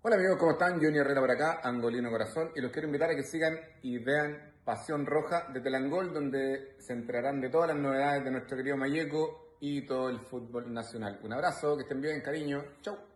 Hola amigos, ¿cómo están? Johnny Herrera por acá, Angolino Corazón, y los quiero invitar a que sigan y vean Pasión Roja desde el Angol, donde se enterarán de todas las novedades de nuestro querido Malleco y todo el fútbol nacional. Un abrazo, que estén bien, cariño, chau.